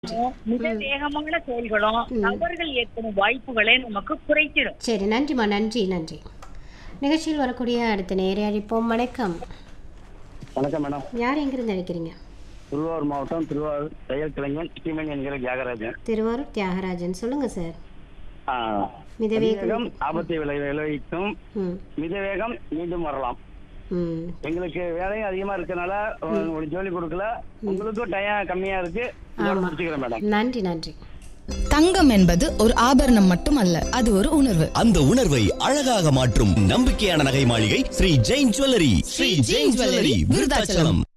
மிக ம். வேகமான செயல்களும் ம். தவறுகள் ஏற்படும் வாய்ப்புகளை நமக்கு குறைத்திடும். சரி, நன்றிம்மா. நன்றி, நன்றி. நிகழ்ச்சியில் வரக்கூடிய அடுத்த நேரே அழைப்போம். வணக்கம். வணக்கம் மேடம். யார் எங்கிருந்து அழைக்கிறீங்க? திருவாரூர் மாவட்டம் திருவாரூர் தையல் கலைஞன் ஸ்ரீமணி என்கிற தியாகராஜன். திருவாரூர் தியாகராஜன். சொல்லுங்க சார். ஆ, மிதவேகம். அதிவேகம் ஆபத்தை விளைவிக்கும், ம் மிதவேகம் மீண்டும் வரலாம். ம் எங்களுக்கு வேலையும் அதிகமா இருக்கனால ஒரு ஜோலி கொடுக்கல, உங்களுக்கும் டைம் கம்மியா இருக்கு. இதோட ஆமா. முடிச்சுக்கிறேன் மேடம். நன்றி, நன்றி. தங்கம் என்பது ஒரு ஆபரணம் மட்டுமல்ல, அது ஒரு உணர்வு. அந்த உணர்வை அழகாக மாற்றும் நம்பிக்கையான நகை மாளிகை ஸ்ரீ ஜெயின் ஜுவல்லரி. ஸ்ரீ ஜெயின் ஜுவல்லரி, விருதாச்சலம்.